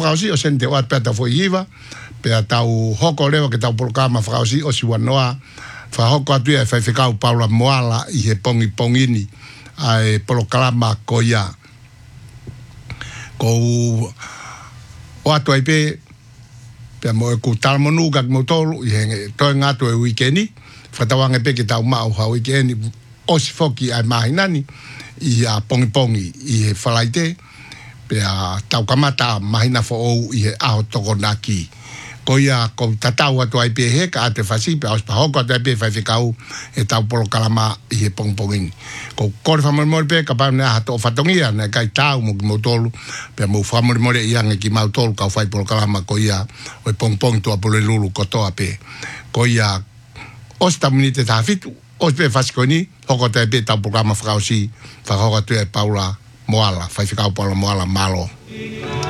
frausi o sente o peta foi iva pe tau hoko leo ke tau programa frausi o si wanoa fa hoko atu e fai fikau Paula Moala i he pongini ai programa koia ko o atu ai pe mo ku talmonu ga mo tolu i he to ngatu e weekendi fa tawange pe ke tau mau ha weekendi o si foki ai mahinani i a pongi i he falaite pe a tau kamata mahina fo o i he aho tokonaki ko ia ko tatau atu ai pe he ka te fasi pe aus pa hoko atu ai pe fai fikau e tau polo kalama i he pongpongini ko kore whamormore pe ka pau nea hato o whatongia na kai tau mo ki mautolu pe mo whamormore i ange ki mautolu ka whai polo kalama ko ia o e pongpongi tua polo lulu kotoa pe ko ia os tamunite ta fitu os pe fasi koni hoko atu ai pe tau programa whakausi whakahoko atu ai Paula Moala fai fikau Paula Moala malo